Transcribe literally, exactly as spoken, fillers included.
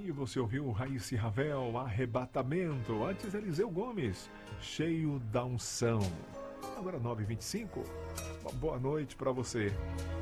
Aí você ouviu Raíssa Ravel, Arrebatamento. Antes Eliseu Gomes, Cheio da Unção. Agora nove e vinte e cinco. Uma boa noite para você.